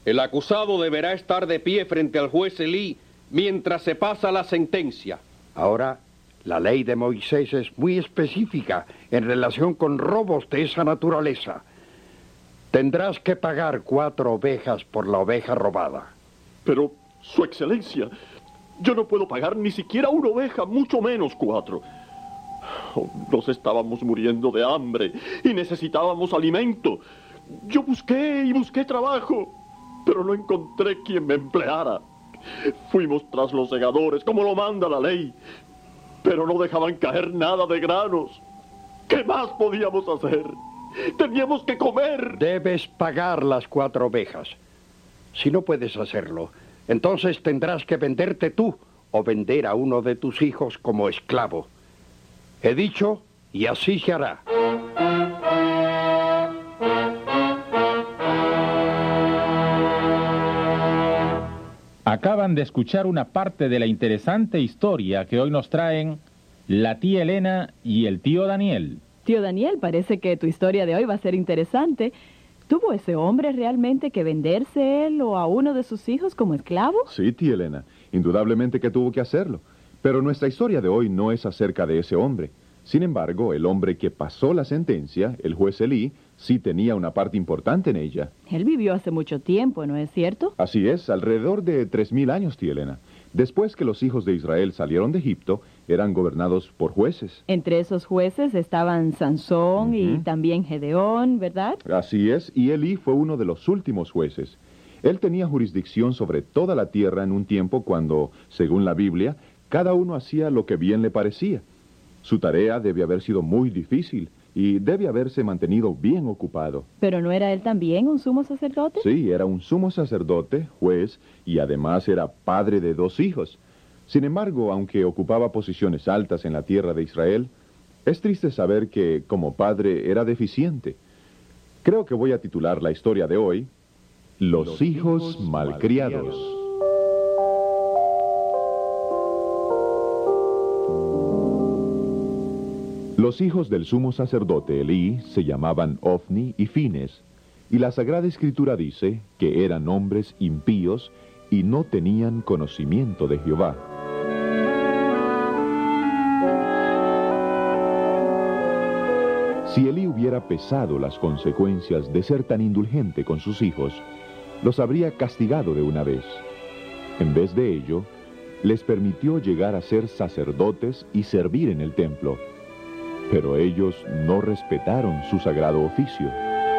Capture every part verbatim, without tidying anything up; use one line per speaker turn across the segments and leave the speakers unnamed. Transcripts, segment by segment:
El acusado deberá estar de pie frente al juez Elí mientras se pasa la sentencia.
Ahora, la ley de Moisés es muy específica en relación con robos de esa naturaleza. Tendrás que pagar cuatro ovejas por la oveja robada.
Pero, Su Excelencia, yo no puedo pagar ni siquiera una oveja, mucho menos cuatro. Oh, nos estábamos muriendo de hambre y necesitábamos alimento. Yo busqué y busqué trabajo, pero no encontré quien me empleara. Fuimos tras los segadores, como lo manda la ley, pero no dejaban caer nada de granos. ¿Qué más podíamos hacer? Teníamos que comer.
Debes pagar las cuatro ovejas. Si no puedes hacerlo, entonces tendrás que venderte tú o vender a uno de tus hijos como esclavo. He dicho, y así se hará.
Acaban de escuchar una parte de la interesante historia que hoy nos traen la tía Elena y el tío Daniel.
Tío Daniel, parece que tu historia de hoy va a ser interesante. ¿Tuvo ese hombre realmente que venderse él o a uno de sus hijos como esclavo?
Sí, tía Elena, indudablemente que tuvo que hacerlo. Pero nuestra historia de hoy no es acerca de ese hombre. Sin embargo, el hombre que pasó la sentencia, el juez Elí, sí tenía una parte importante en ella.
Él vivió hace mucho tiempo, ¿no es cierto?
Así es, alrededor de tres mil años, tía Elena. Después que los hijos de Israel salieron de Egipto, eran gobernados por jueces.
Entre esos jueces estaban Sansón uh-huh. y también Gedeón, ¿verdad?
Así es, y Elí fue uno de los últimos jueces. Él tenía jurisdicción sobre toda la tierra en un tiempo cuando, según la Biblia, cada uno hacía lo que bien le parecía. Su tarea debe haber sido muy difícil y debe haberse mantenido bien ocupado.
¿Pero no era él también un sumo sacerdote?
Sí, era un sumo sacerdote, juez, y además era padre de dos hijos. Sin embargo, aunque ocupaba posiciones altas en la tierra de Israel, es triste saber que, como padre, era deficiente. Creo que voy a titular la historia de hoy, Los, Los hijos, hijos malcriados. malcriados. Los hijos del sumo sacerdote Elí se llamaban Ofni y Fines, y la Sagrada Escritura dice que eran hombres impíos y no tenían conocimiento de Jehová. Si Elí hubiera pesado las consecuencias de ser tan indulgente con sus hijos, los habría castigado de una vez. En vez de ello, les permitió llegar a ser sacerdotes y servir en el templo. Pero ellos no respetaron su sagrado oficio.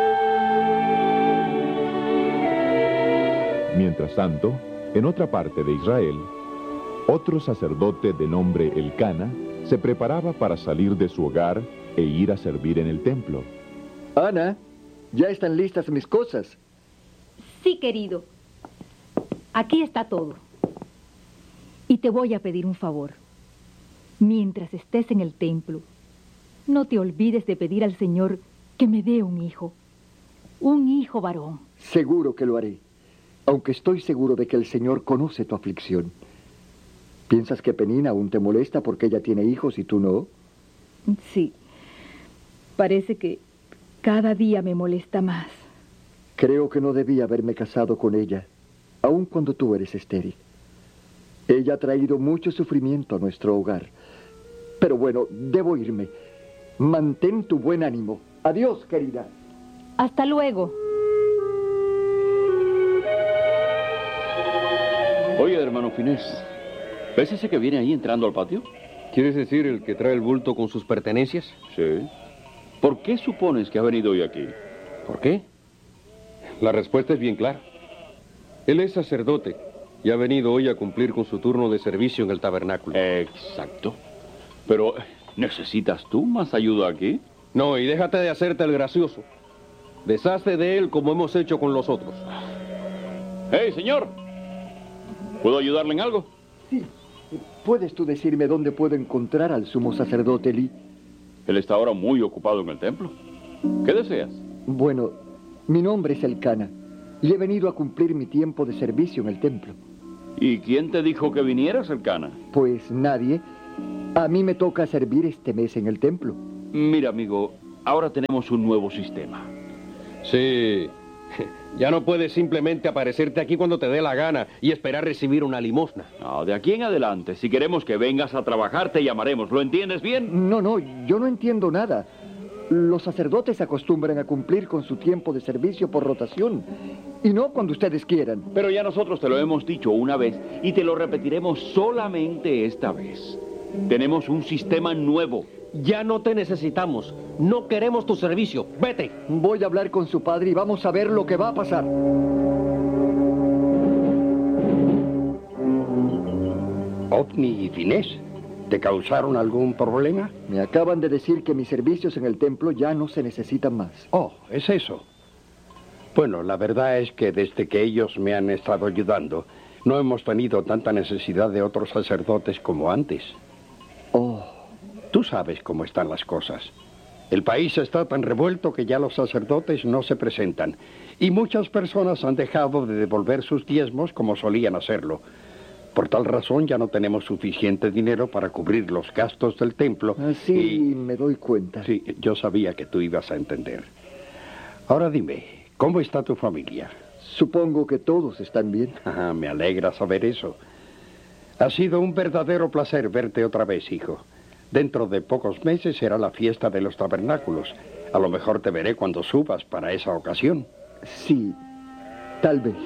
Mientras tanto, en otra parte de Israel, otro sacerdote de nombre Elcana se preparaba para salir de su hogar e ir a servir en el templo.
Ana, ya están listas mis cosas.
Sí, querido. Aquí está todo. Y te voy a pedir un favor. Mientras estés en el templo, no te olvides de pedir al Señor que me dé un hijo. Un hijo varón.
Seguro que lo haré. Aunque estoy seguro de que el Señor conoce tu aflicción. ¿Piensas que Penina aún te molesta porque ella tiene hijos y tú no?
Sí. Parece que cada día me molesta más.
Creo que no debía haberme casado con ella, aun cuando tú eres estéril. Ella ha traído mucho sufrimiento a nuestro hogar. Pero bueno, debo irme. Mantén tu buen ánimo. Adiós, querida.
Hasta luego.
Oye, hermano Finés, ¿ves ese que viene ahí entrando al patio?
¿Quieres decir el que trae el bulto con sus pertenencias?
Sí. ¿Por qué supones que ha venido hoy aquí?
¿Por qué? La respuesta es bien clara. Él es sacerdote y ha venido hoy a cumplir con su turno de servicio en el tabernáculo.
Exacto. Pero, ¿necesitas tú más ayuda aquí?
No, y déjate de hacerte el gracioso. Deshazte de él como hemos hecho con los otros.
¡Hey, señor! ¿Puedo ayudarle en algo?
Sí. ¿Puedes tú decirme dónde puedo encontrar al sumo sacerdote Elí?
Él está ahora muy ocupado en el templo. ¿Qué deseas?
Bueno, mi nombre es Elcana y he venido a cumplir mi tiempo de servicio en el templo.
¿Y quién te dijo que vinieras, Elcana?
Pues nadie. A mí me toca servir este mes en el templo.
Mira, amigo, ahora tenemos un nuevo sistema.
Sí, Ya no puedes simplemente aparecerte aquí cuando te dé la gana y esperar recibir una limosna.
No, de aquí en adelante, si queremos que vengas a trabajar, te llamaremos. ¿Lo entiendes bien?
No, no, yo no entiendo nada. Los sacerdotes acostumbran a cumplir con su tiempo de servicio por rotación, y no cuando ustedes quieran.
Pero ya nosotros te lo hemos dicho una vez y te lo repetiremos solamente esta vez. Tenemos un sistema nuevo.
Ya no te necesitamos. No queremos tu servicio. Vete.
Voy a hablar con su padre y vamos a ver lo que va a pasar.
Ofni y Finés, ¿te causaron algún problema?
Me acaban de decir que mis servicios en el templo ya no se necesitan más.
Oh, ¿es eso? Bueno, la verdad es que desde que ellos me han estado ayudando, no hemos tenido tanta necesidad de otros sacerdotes como antes.
Oh.
Tú sabes cómo están las cosas. El país está tan revuelto que ya los sacerdotes no se presentan. Y muchas personas han dejado de devolver sus diezmos como solían hacerlo. Por tal razón ya no tenemos suficiente dinero para cubrir los gastos del templo.
Así y... me doy cuenta.
Sí, yo sabía que tú ibas a entender. Ahora dime, ¿cómo está tu familia?
Supongo que todos están bien.
Ah, me alegra saber eso. Ha sido un verdadero placer verte otra vez, hijo. Dentro de pocos meses será la fiesta de los tabernáculos. A lo mejor te veré cuando subas para esa ocasión.
Sí, tal vez.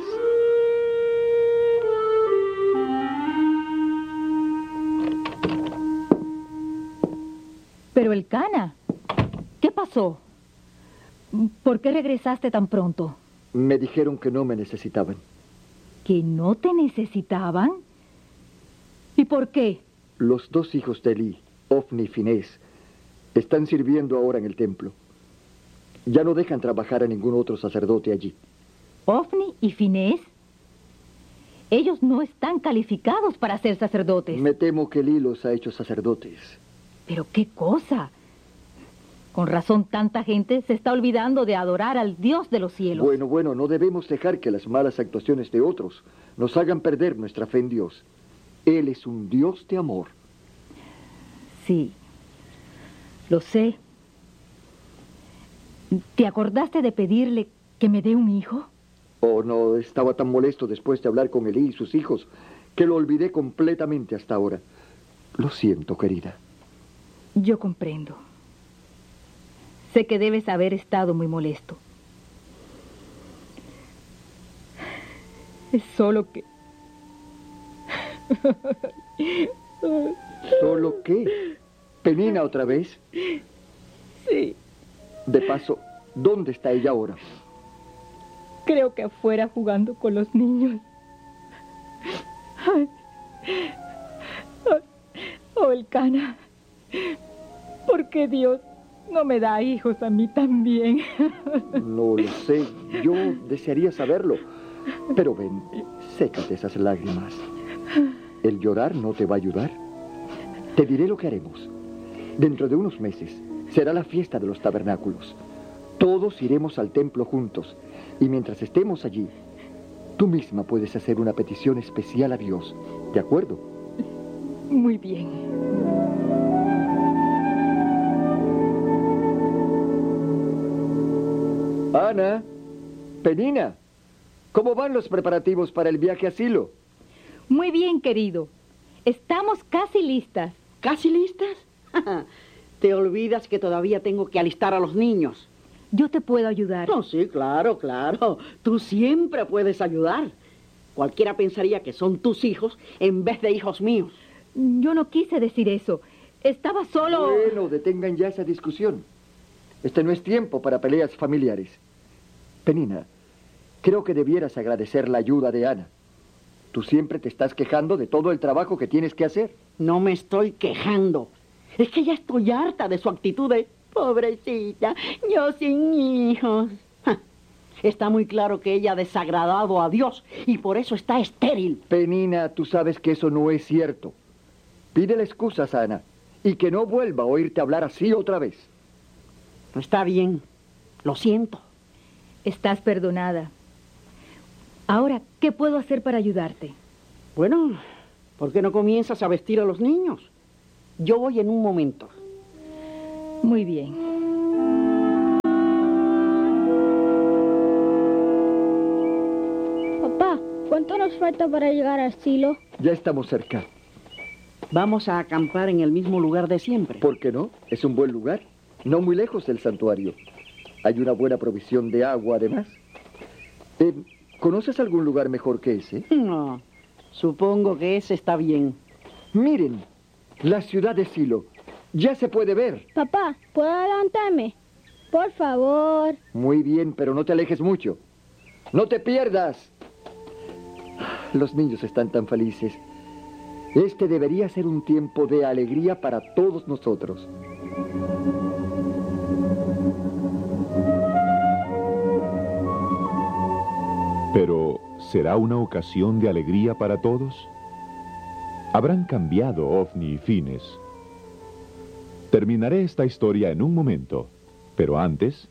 Pero Elcana, ¿qué pasó? ¿Por qué regresaste tan pronto?
Me dijeron que no me necesitaban.
¿Que no te necesitaban? ¿Y por qué?
Los dos hijos de Eli, Ofni y Finés, están sirviendo ahora en el templo. Ya no dejan trabajar a ningún otro sacerdote allí.
¿Ofni y Finés? Ellos no están calificados para ser sacerdotes.
Me temo que Eli los ha hecho sacerdotes.
¿Pero qué cosa? Con razón tanta gente se está olvidando de adorar al Dios de los cielos.
Bueno, bueno, no debemos dejar que las malas actuaciones de otros nos hagan perder nuestra fe en Dios. Él es un Dios de amor.
Sí, lo sé. ¿Te acordaste de pedirle que me dé un hijo?
Oh, no, estaba tan molesto después de hablar con Eli y sus hijos que lo olvidé completamente hasta ahora. Lo siento, querida.
Yo comprendo. Sé que debes haber estado muy molesto. Es solo que...
¿Solo qué? ¿Penina otra vez?
Sí.
De paso, ¿dónde está ella ahora?
Creo que afuera jugando con los niños. Ay. Oh, Elcana, ¿por qué Dios no me da hijos a mí también?
No lo sé, yo desearía saberlo. Pero ven, sécate esas lágrimas. El llorar no te va a ayudar. Te diré lo que haremos. Dentro de unos meses será la fiesta de los tabernáculos. Todos iremos al templo juntos. Y mientras estemos allí, tú misma puedes hacer una petición especial a Dios. ¿De acuerdo?
Muy bien.
Ana, Penina, ¿cómo van los preparativos para el viaje a Silo?
Muy bien, querido. Estamos casi listas.
¿Casi listas? Te olvidas que todavía tengo que alistar a los niños.
Yo te puedo ayudar.
No, sí, claro, claro. Tú siempre puedes ayudar. Cualquiera pensaría que son tus hijos en vez de hijos míos.
Yo no quise decir eso. Estaba solo...
Bueno, detengan ya esa discusión. Este no es tiempo para peleas familiares. Penina, creo que debieras agradecer la ayuda de Ana. Tú siempre te estás quejando de todo el trabajo que tienes que hacer.
No me estoy quejando. Es que ya estoy harta de su actitud de... Pobrecita, yo sin hijos. Ja, está muy claro que ella ha desagradado a Dios y por eso está estéril.
Penina, tú sabes que eso no es cierto. Pídele excusas a Ana y que no vuelva a oírte hablar así otra vez.
Está bien, lo siento.
Estás perdonada. Ahora, ¿qué puedo hacer para ayudarte?
Bueno, ¿por qué no comienzas a vestir a los niños? Yo voy en un momento.
Muy bien.
¿Cuánto nos falta para llegar al Silo?
Ya estamos cerca.
Vamos a acampar en el mismo lugar de siempre.
¿Por qué no? Es un buen lugar. No muy lejos del santuario. Hay una buena provisión de agua, además. Eh, ¿Conoces algún lugar mejor que ese?
No, supongo que ese está bien.
Miren, la ciudad de Silo. Ya se puede ver.
Papá, ¿puedo adelantarme? Por favor.
Muy bien, pero no te alejes mucho. ¡No te pierdas! Los niños están tan felices. Este debería ser un tiempo de alegría para todos nosotros.
Pero, ¿será una ocasión de alegría para todos? ¿Habrán cambiado Ofni y Fines? Terminaré esta historia en un momento, pero antes,